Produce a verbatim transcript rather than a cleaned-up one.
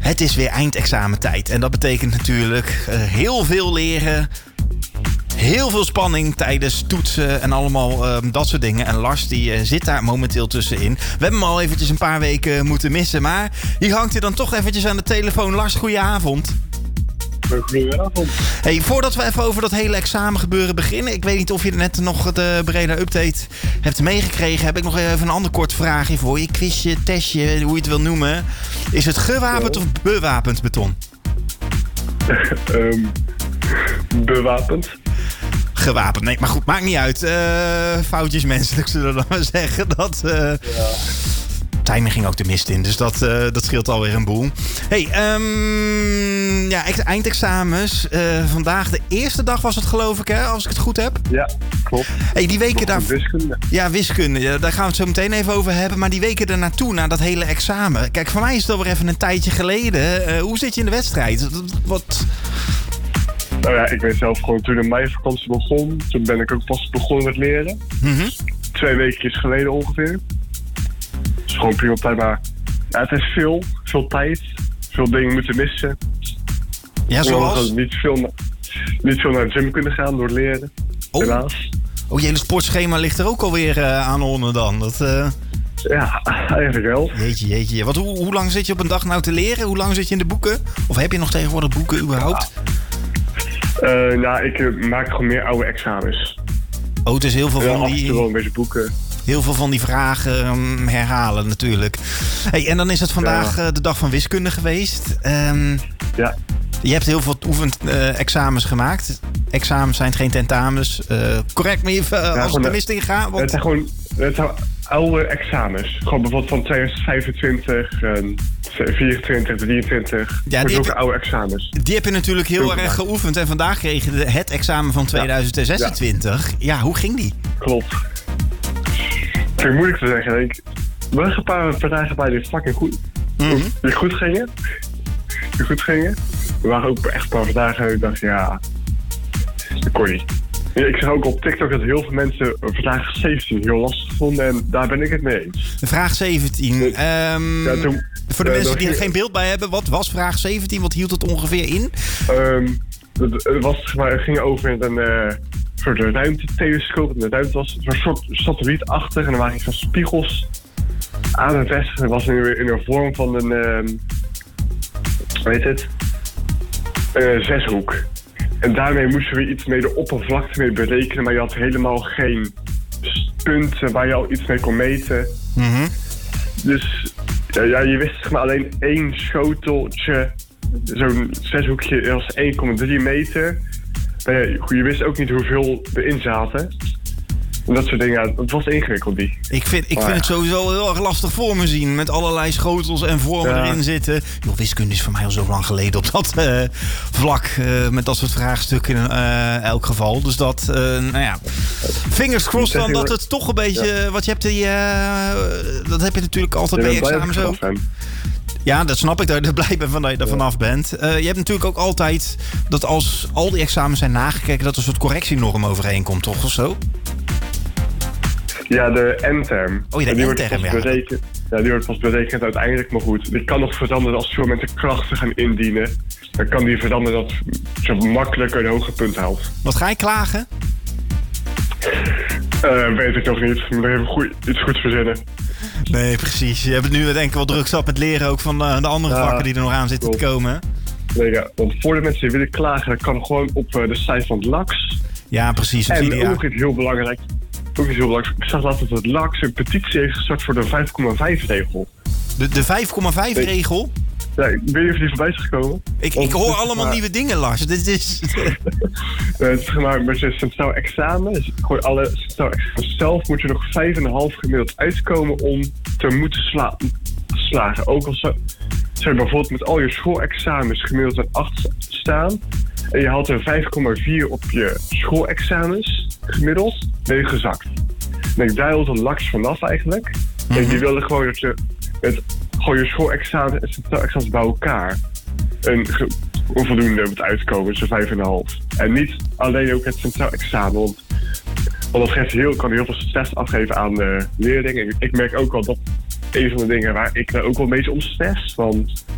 Het is weer eindexamentijd. En dat betekent natuurlijk uh, heel veel leren. Heel veel spanning tijdens toetsen en allemaal uh, dat soort dingen. En Lars die uh, zit daar momenteel tussenin. We hebben hem al eventjes een paar weken moeten missen. Maar hier hangt hij dan toch eventjes aan de telefoon. Lars, goedenavond. Goedenavond. Hey, voordat we even over dat hele examengebeuren beginnen. Ik weet niet of je net nog de Breda Update hebt meegekregen. Heb ik nog even een ander kort vraagje voor je. Quizje, testje, hoe je het wil noemen. Is het gewapend ja. of bewapend beton? um, bewapend. Gewapend. Nee, maar goed, maakt niet uit. Uh, foutjes menselijk, zullen we dan maar zeggen. Dat... Uh, ja. Timing ging ook de mist in, dus dat, uh, dat scheelt alweer een boel. Hey, um, ja, eindexamens. Uh, vandaag de eerste dag was het, geloof ik, hè, als ik het goed heb. Ja, klopt. Hey, die weken daar... Wiskunde. Ja, wiskunde. Ja, daar gaan we het zo meteen even over hebben. Maar die weken ernaartoe, na dat hele examen. Kijk, voor mij is het alweer even een tijdje geleden. Uh, hoe zit je in de wedstrijd? Wat... Nou ja, ik weet zelf gewoon toen de meivakantie begon. Toen ben ik ook pas begonnen met leren. Mm-hmm. Twee weken geleden ongeveer. Dus gewoon prima tijd, maar ja, het is veel, veel tijd, veel dingen moeten missen. Ja, zoals? Niet veel, na, niet veel naar de gym kunnen gaan door het leren, oh. helaas. Oh, je hele sportschema ligt er ook alweer uh, aan onder dan. Dat, uh... Ja, eigenlijk wel. Jeetje, jeetje. Wat, hoe, hoe lang zit je op een dag nou te leren? Hoe lang zit je in de boeken? Of heb je nog tegenwoordig boeken überhaupt? Uh, nou, ik uh, maak gewoon meer oude examens. Oh, het is heel veel ja, van die... af en toe wel een beetje boeken. Heel veel van die vragen um, herhalen natuurlijk. Hey, en dan is het vandaag ja. uh, de dag van wiskunde geweest. Um, ja. Je hebt heel veel oefenexamens uh, gemaakt. Examens zijn geen tentamens. Uh, correct me even uh, ja, als ik de mist in ga. Want... Het zijn gewoon het zijn oude examens. Gewoon bijvoorbeeld van tweeduizend vijfentwintig, um, vierentwintig, drieëntwintig. Ja, die heb, oude examens. Die heb je natuurlijk heel Ook erg geoefend. En vandaag kreeg je het examen van tweeduizend zesentwintig. Ja, ja hoe ging die? Klopt. Het is moeilijk te zeggen. Ik ben een paar dagen bij die fucking goed, mm-hmm. die goed gingen. Die goed gingen. Er waren ook echt een paar dagen en ik dacht, ja, dat kon niet. Ik zag ook op TikTok dat heel veel mensen vraag zeventien heel lastig vonden en daar ben ik het mee eens. Vraag zeventien. Um, ja, toen, voor de uh, mensen die er geen beeld bij hebben, wat was vraag zeventien? Wat hield het ongeveer in? Um, het, het, was, maar het ging over een uh, soort ruimtetelescoop. En de ruimte was een soort satellietachtig en er waren van spiegels aan het westen. Het was in, in een vorm van een, um, hoe heet het, uh, zeshoek. En daarmee moesten we iets mee de oppervlakte mee berekenen, maar je had helemaal geen punten waar je al iets mee kon meten. Mm-hmm. Dus ja, ja, je wist zeg maar alleen één schoteltje, zo'n zeshoekje, dat was één komma drie meter. Maar ja, je wist ook niet hoeveel erin zaten. En dat soort dingen, ja, het was ingewikkeld die. Ik vind, ik vind ja. het sowieso heel erg lastig voor me zien. Met allerlei schotels en vormen ja. erin zitten. Yo, wiskunde is voor mij al zo lang geleden op dat uh, vlak. Uh, met dat soort vraagstukken in uh, elk geval. Dus dat, uh, nou ja. Fingers crossed dan dat het toch een beetje... Ja. Wat je hebt, die, uh, dat heb je natuurlijk altijd bij examens ook. Ja, dat snap ik, dat je er blij bent van dat je er ja. vanaf bent. Uh, je hebt natuurlijk ook altijd dat als al die examens zijn nagekeken... dat er een soort correctienorm overheen komt, toch? Of zo? Ja, de N-term. Oh, ja, de N-term, ja. Berekend, ja. Die wordt pas berekend uiteindelijk, maar goed. Die kan nog veranderen als veel mensen krachten gaan indienen. Dan kan die veranderen dat je makkelijker een hoger punt haalt. Wat ga je klagen? Uh, weet ik nog niet. Ik moet even goed, iets goeds verzinnen. Nee, precies. Je hebt het nu denk ik wel druk zat met leren ook van uh, de andere ja, vakken die er nog aan zitten klopt. te komen. Nee, ja, want voor de mensen die willen klagen, dat kan gewoon op uh, de site van het L A X. Ja, precies. En ook iets heel belangrijk. Ook iets heel belangrijk. Ik zag laatst dat het L A X een petitie heeft gestart voor de vijf komma vijf regel. De, de vijf komma vijf nee. regel? Ja, ik weet niet of die voorbij is gekomen. Ik, ik hoor allemaal maar... nieuwe dingen, Lars. Dit is... Het is maar met je centraal examen. Dus gewoon alle centraal examen zelf moet je nog vijf komma vijf gemiddeld uitkomen om te moeten sla- slagen. Ook als zou je bijvoorbeeld met al je schoolexamens gemiddeld een acht staan. En je had een vijf komma vier op je schoolexamens gemiddeld, ben je gezakt. En daar hield een L A X vanaf eigenlijk. Mm-hmm. En die wilde gewoon dat je met gewoon je schoolexamen en centraal examens bij elkaar een onvoldoende moet uitkomen, dus vijf komma vijf. En niet alleen ook het centraal examen, want, want dat geeft heel, kan heel veel stress afgeven aan de leerlingen. Ik merk ook wel dat een van de dingen waar ik ook wel een beetje om stress, want